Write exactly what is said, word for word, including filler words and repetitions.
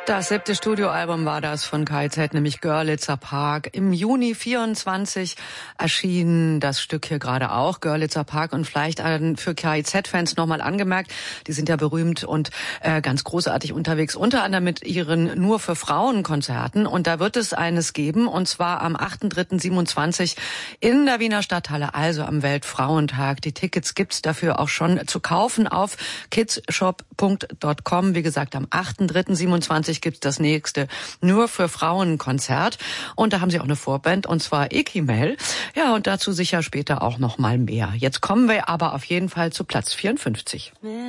Das siebte Studioalbum war das von K I Z, nämlich Görlitzer Park. Im Juni vierundzwanzig erschien das Stück hier gerade auch, Görlitzer Park. Und vielleicht für K I Z-Fans nochmal angemerkt, die sind ja berühmt und äh, ganz großartig unterwegs, unter anderem mit ihren Nur für Frauen-Konzerten. Und da wird es eines geben, und zwar am achter dritter siebenundzwanzig in der Wiener Stadthalle, also am Weltfrauentag. Die Tickets gibt's dafür auch schon zu kaufen auf kidsshop punkt com. Wie gesagt, am achter dritter siebenundzwanzig gibt's das nächste Nur für Frauen Konzert. Und da haben sie auch eine Vorband, und zwar Ekimel. Ja, und dazu sicher später auch noch mal mehr. Jetzt kommen wir aber auf jeden Fall zu Platz vierundfünfzig.